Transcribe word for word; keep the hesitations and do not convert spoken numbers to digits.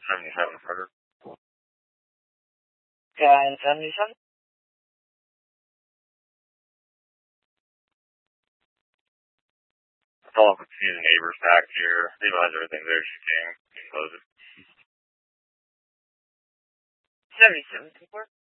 seventy-seven further. ten seventy-seven. Follow up with the neighbors back here. Stabilize everything there. She can. You can close it. seventy-seven, four.